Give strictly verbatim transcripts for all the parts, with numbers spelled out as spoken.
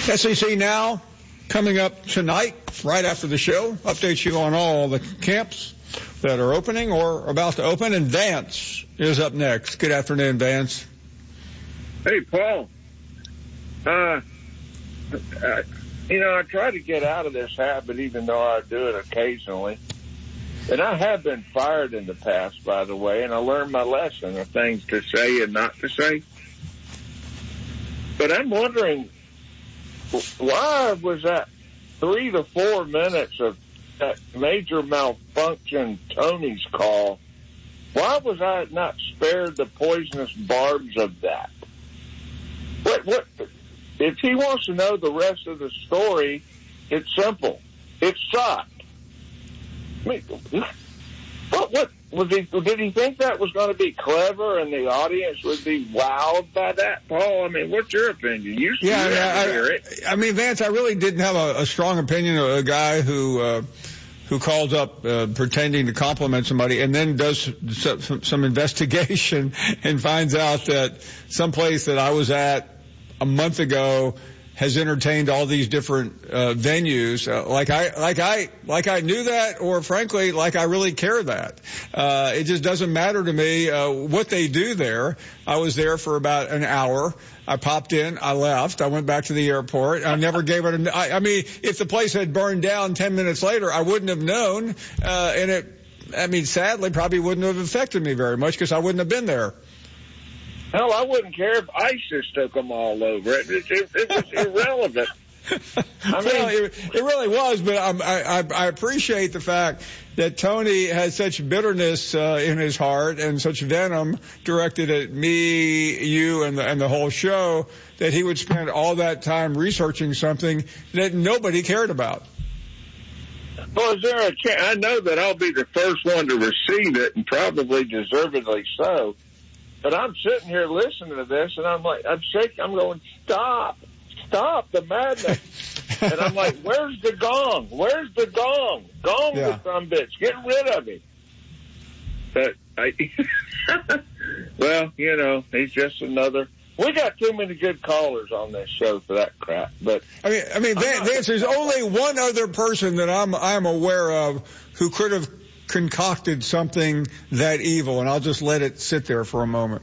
S E C Now coming up tonight, right after the show. Updates you on all the camps that are opening or about to open. And Vance is up next. Good afternoon, Vance. Hey, Paul. Uh, uh, you know, I try to get out of this habit, even though I do it occasionally. And I have been fired in the past, by the way, and I learned my lesson of things to say and not to say. But I'm wondering, why was that three to four minutes of that major malfunction Tony's call? Why was I not spared the poisonous barbs of that? What, what, if he wants to know the rest of the story, it's simple. It sucked. I mean, what, what, was he, did he think that was going to be clever and the audience would be wowed by that, Paul? I mean, what's your opinion? You yeah, yeah I, hear it. I mean, Vance, I really didn't have a, a strong opinion of a guy who, uh, who calls up uh, pretending to compliment somebody and then does some, some investigation and finds out that someplace that I was at a month ago has entertained all these different uh, venues. Uh, like I, like I, like I knew that, or frankly, like I really care that. Uh, it just doesn't matter to me uh, what they do there. I was there for about an hour. I popped in, I left, I went back to the airport. I never gave it. A, I, I mean, if the place had burned down ten minutes later, I wouldn't have known. Uh, and it, I mean, sadly, probably wouldn't have affected me very much because I wouldn't have been there. Hell, I wouldn't care if ISIS took them all over. It, it, it, it was irrelevant. I mean, well, it, it really was, but I'm, I, I appreciate the fact that Tony has such bitterness uh, in his heart and such venom directed at me, you, and the, and the whole show that he would spend all that time researching something that nobody cared about. Well, is there a chance? I know that I'll be the first one to receive it, and probably deservedly so. But I'm sitting here listening to this, and I'm like, I'm shaking. I'm going, stop, stop the madness. And I'm like, where's the gong? Where's the gong? Gong yeah. the some bitch. Get rid of him. But I, well, you know, he's just another. We got too many good callers on this show for that crap. But I mean, I mean, Vance, there's only one other person that I'm I'm aware of who could have concocted something that evil, and I'll just let it sit there for a moment.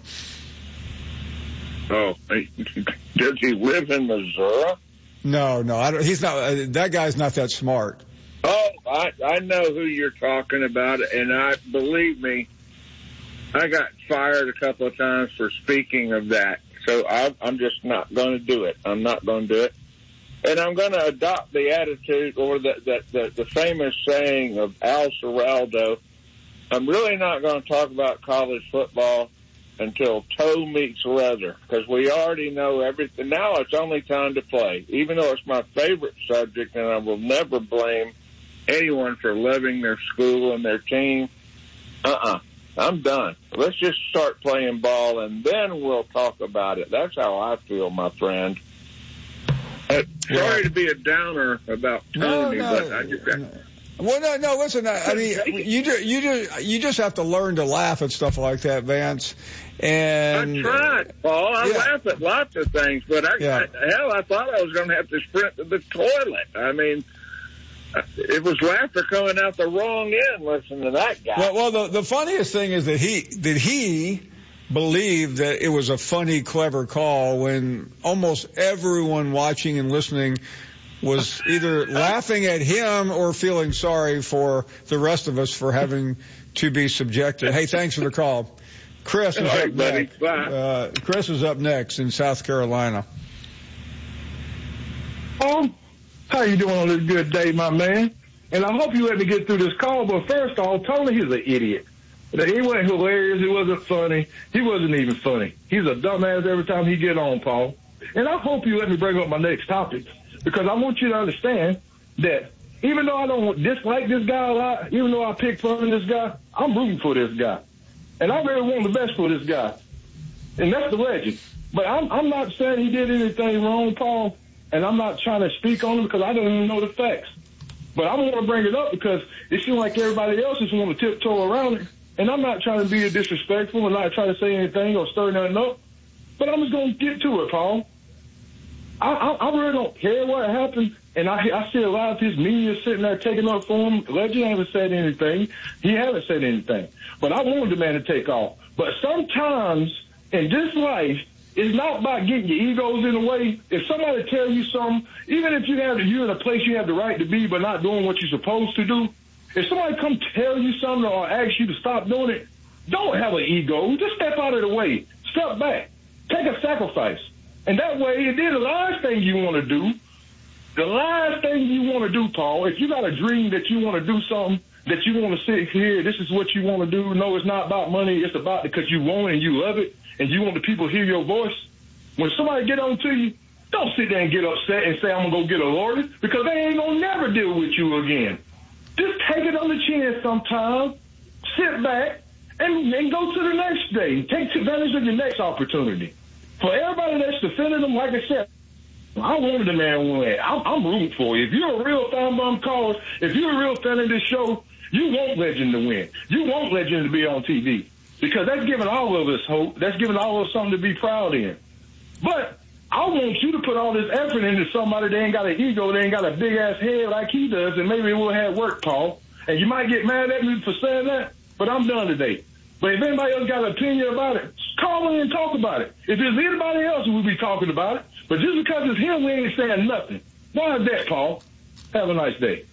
Oh, does he live in Missouri? No, no, I don't, he's not. Uh, that guy's not that smart. Oh, I I know who you're talking about, and I believe me, I got fired a couple of times for speaking of that. So I, I'm just not going to do it. I'm not going to do it. And I'm going to adopt the attitude or the, the, the, the famous saying of Al Seraldo, I'm really not going to talk about college football until toe meets leather, because we already know everything. Now it's only time to play, even though it's my favorite subject, and I will never blame anyone for loving their school and their team. Uh-uh. I'm done. Let's just start playing ball, and then we'll talk about it. That's how I feel, my friend. Uh, sorry to be a downer about Tony, no, no, but I just got... Well, no, no, listen, I, I mean, you just, you just, you just have to learn to laugh at stuff like that, Vance. And I tried, Paul. I yeah. laugh at lots of things, but I, yeah. I, hell, I thought I was going to have to sprint to the toilet. I mean, it was laughter coming out the wrong end listening to that guy. Well, well the, the funniest thing is that he, that he believed that it was a funny, clever call when almost everyone watching and listening was either laughing at him or feeling sorry for the rest of us for having to be subjected. Hey, thanks for the call. Chris is right, up buddy. next. Uh, Chris is up next in South Carolina. Um, how you doing on this good day, my man? And I hope you let me get through this call, but first off, Tony, he's an idiot. He wasn't hilarious. He wasn't funny. He wasn't even funny. He's a dumbass every time he get on, Paul. And I hope you let me bring up my next topic, because I want you to understand that even though I don't dislike this guy a lot, even though I pick fun of this guy, I'm rooting for this guy. And I really want the best for this guy. And that's the legend. But I'm, I'm not saying he did anything wrong, Paul, and I'm not trying to speak on him because I don't even know the facts. But I want to bring it up because it seems like everybody else just want to tiptoe around it. And I'm not trying to be disrespectful and not trying to say anything or stir nothing up. But I'm just going to get to it, Paul. I, I, I really don't care what happened. And I, I see a lot of his media sitting there taking up for him. Legend haven't said anything. He haven't said anything. But I wanted the man to take off. But sometimes in this life, it's not about getting your egos in the way. If somebody tells you something, even if you have you're in a place you have the right to be, but not doing what you're supposed to do, if somebody come tell you something or ask you to stop doing it, don't have an ego. Just step out of the way. Step back. Take a sacrifice. And that way, it is the last thing you want to do. The last thing you want to do, Paul, if you got a dream that you want to do something, that you want to sit here, this is what you want to do. No, it's not about money. It's about because you want it and you love it and you want the people to hear your voice. When somebody get on to you, don't sit there and get upset and say, I'm going to go get a lawyer, because they ain't going to never deal with you again. Just take it on the chin sometime, sit back, and, and go to the next day. Take advantage of your next opportunity. For everybody that's defending them, like I said, I wanted the man to win. I'm, I'm rooting for you. If you're a real fan bomb caller, if you're a real fan of this show, you want Legend to win. You want Legend to be on T V, because that's giving all of us hope. That's giving all of us something to be proud in. But I want you to put all this effort into somebody that ain't got an ego, they ain't got a big-ass head like he does, and maybe it will have work, Paul. And you might get mad at me for saying that, but I'm done today. But if anybody else got an opinion about it, call in and talk about it. If there's anybody else, we'll be talking about it. But just because it's him, we ain't saying nothing. Why is that, Paul? Have a nice day.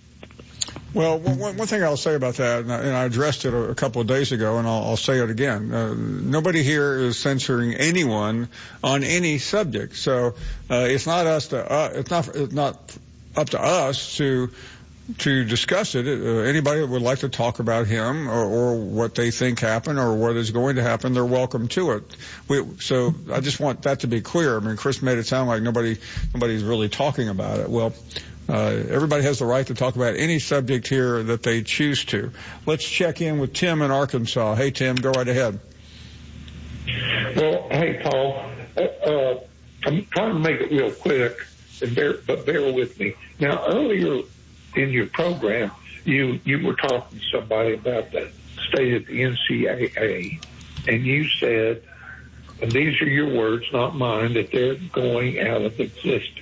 Well, one, one thing I'll say about that, and I, and I addressed it a, a couple of days ago, and I'll, I'll say it again. Uh, nobody here is censoring anyone on any subject. So uh, it's not us to uh, it's not it's not up to us to to discuss it. Uh, anybody that would like to talk about him or, or what they think happened or what is going to happen, they're welcome to it. We, so I just want that to be clear. I mean, Chris made it sound like nobody nobody's really talking about it. Well, uh, everybody has the right to talk about any subject here that they choose to. Let's check in with Tim in Arkansas. Hey, Tim, go right ahead. Well, hey, Paul. Uh, uh, I'm trying to make it real quick, and bear, but bear with me. Now, earlier in your program, you, you were talking to somebody about the state of the N C double A, and you said, and these are your words, not mine, that they're going out of existence.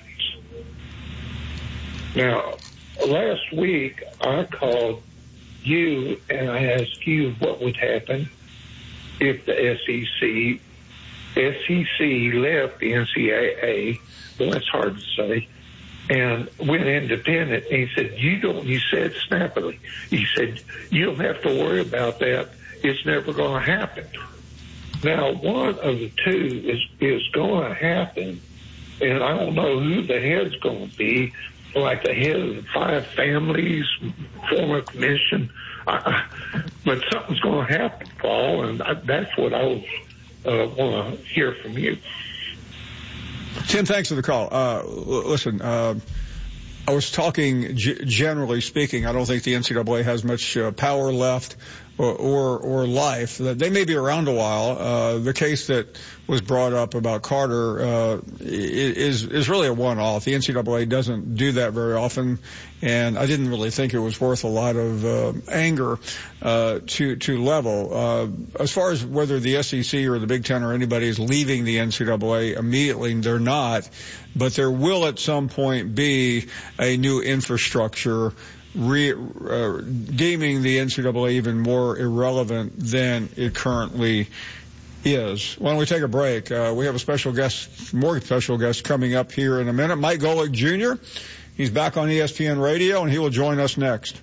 Now, last week, I called you and I asked you what would happen if the S E C, S E C left the N C double A, well, that's hard to say, and went independent. And he said, you don't, you said snappily, he said, you don't have to worry about that. It's never going to happen. Now, one of the two is, is going to happen, and I don't know who the head's going to be, like the head of the five families, former commission. I, but something's going to happen, Paul, and I, that's what I was, uh, want to hear from you. Tim, thanks for the call. Uh, listen, uh, I was talking g- generally speaking. I don't think the N C double A has much uh, power left or, or, or life. They may be around a while. Uh, the case that was brought up about Carter, uh, is, is really a one-off. The N C double A doesn't do that very often, and I didn't really think it was worth a lot of, uh, anger, uh, to, to level. Uh, as far as whether the S E C or the Big Ten or anybody is leaving the N C double A immediately, they're not, but there will at some point be a new infrastructure Re, uh, deeming the N C double A even more irrelevant than it currently is. Why don't we take a break? Uh, we have a special guest, more special guest coming up here in a minute. Mike Golick Junior He's back on E S P N Radio, and he will join us next.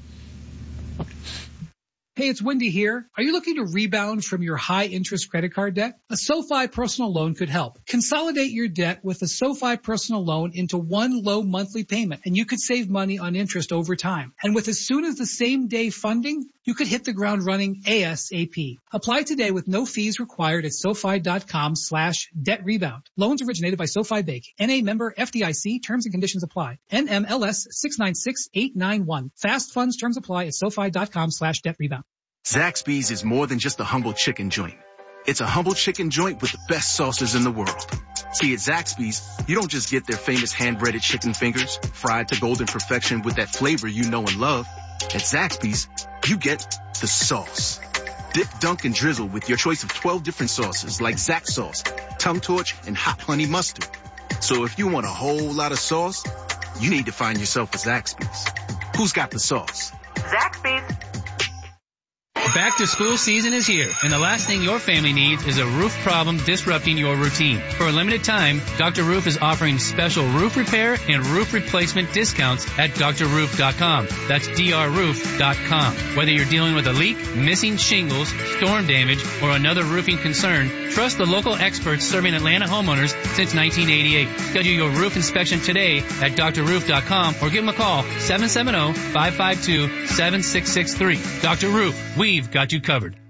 Hey, it's Wendy here. Are you looking to rebound from your high-interest credit card debt? A SoFi personal loan could help. Consolidate your debt with a SoFi personal loan into one low monthly payment, and you could save money on interest over time. And with as soon as the same day funding, you could hit the ground running ASAP. Apply today with no fees required at SoFi.com slash debt rebound. Loans originated by SoFi Bank. N A member F D I C. Terms and conditions apply. N M L S six nine six eight nine one. Fast funds terms apply at SoFi.com slash debt rebound. Zaxby's is more than just a humble chicken joint. It's a humble chicken joint with the best sauces in the world. See, at Zaxby's, you don't just get their famous hand-breaded chicken fingers, fried to golden perfection with that flavor you know and love. At Zaxby's, you get the sauce. Dip, dunk, and drizzle with your choice of twelve different sauces like Zax sauce, Tum Torch, and Hot Honey Mustard. So if you want a whole lot of sauce, you need to find yourself a Zaxby's. Who's got the sauce? Zaxby's. Back to school season is here, and the last thing your family needs is a roof problem disrupting your routine. For a limited time, Doctor Roof is offering special roof repair and roof replacement discounts at D R roof dot com. That's D R roof dot com. Whether you're dealing with a leak, missing shingles, storm damage, or another roofing concern, trust the local experts serving Atlanta homeowners since nineteen eighty-eight. Schedule your roof inspection today at D R roof dot com or give them a call, seven seven zero, five five two, seven six six three. Doctor Roof, we've got you covered.